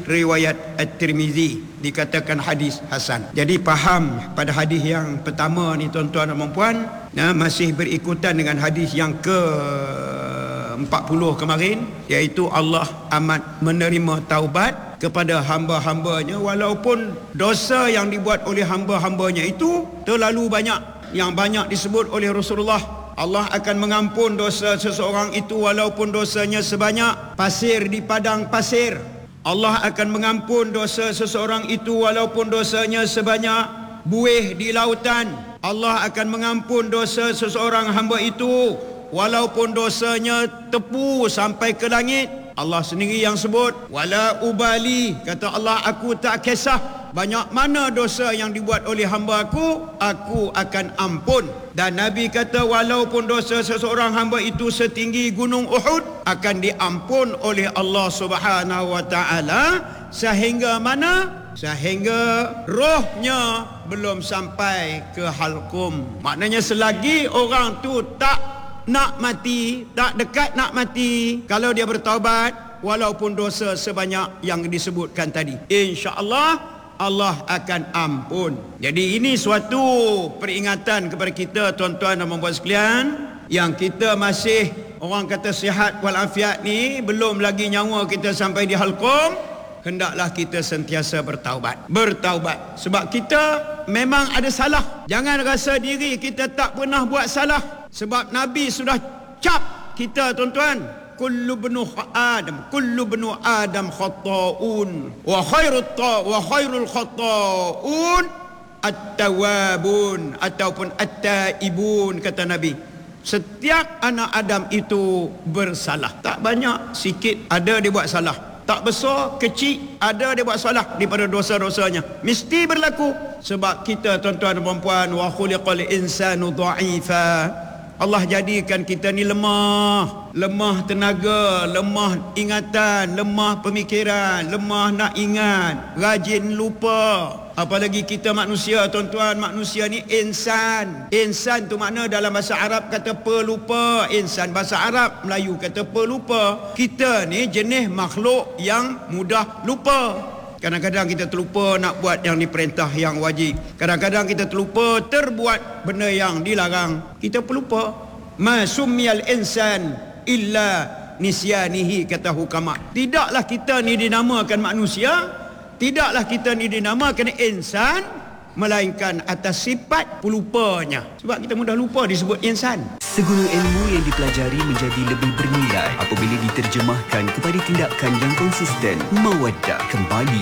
riwayat At-Tirmizi, dikatakan hadis hasan. Jadi faham pada hadis yang pertama ni tuan-tuan dan puan-puan, masih berikutan dengan hadis yang ke 40 kemarin, iaitu Allah amat menerima taubat kepada hamba-hambanya walaupun dosa yang dibuat oleh hamba-hambanya itu terlalu banyak. Yang banyak disebut oleh Rasulullah, Allah akan mengampun dosa seseorang itu walaupun dosanya sebanyak pasir di padang pasir. Allah akan mengampun dosa seseorang itu walaupun dosanya sebanyak buih di lautan. Allah akan mengampun dosa seseorang hamba itu walaupun dosanya tepu sampai ke langit. Allah sendiri yang sebut, wala ubali, kata Allah, aku tak kisah banyak mana dosa yang dibuat oleh hamba aku akan ampun. Dan Nabi kata walaupun dosa seseorang hamba itu setinggi gunung Uhud, akan diampun oleh Allah Subhanahu wa taala sehingga mana? Sehingga rohnya belum sampai ke halqum. Maknanya selagi orang tu tak nak mati, tak dekat nak mati, kalau dia bertaubat walaupun dosa sebanyak yang disebutkan tadi, insya-Allah Allah akan ampun. Jadi ini suatu peringatan kepada kita tuan-tuan dan puan-puan sekalian, yang kita masih, orang kata sihat walafiat ni, belum lagi nyawa kita sampai di halqum, hendaklah kita sentiasa bertaubat. Sebab kita memang ada salah. Jangan rasa diri kita tak pernah buat salah. Sebab Nabi sudah cap kita tuan-tuan, kullu bnu adam khata'un wa khairul khata'un at-tawwabun ataupun at-taibun, kata Nabi. Setiap anak Adam itu bersalah. Tak banyak, sikit ada dia buat salah. Tak besar, kecil, ada dia buat salah daripada dosa-dosanya. Mesti berlaku. Sebab kita tuan-tuan dan puan-puan, wa khuliqal insanu dha'ifa, Allah jadikan kita ni lemah tenaga, lemah ingatan, lemah pemikiran, lemah nak ingat, rajin lupa. Apalagi kita manusia tuan-tuan, manusia ni insan. Insan tu makna dalam bahasa Arab kata pelupa. Insan bahasa Arab, Melayu kata pelupa. Kita ni jenis makhluk yang mudah lupa. Kadang-kadang kita terlupa nak buat yang diperintah yang wajib. Kadang-kadang kita terlupa terbuat benda yang dilarang. Kita pelupa. Ma summiyal insan illa nisyanihi, kata hukama. Tidaklah kita ni dinamakan manusia, tidaklah kita ni dinamakan insan, melainkan atas sifat pelupanya. Sebab kita mudah lupa disebut insan. Segala ilmu yang dipelajari menjadi lebih bernilai apabila diterjemahkan kepada tindakan yang konsisten. Mawaddah kembali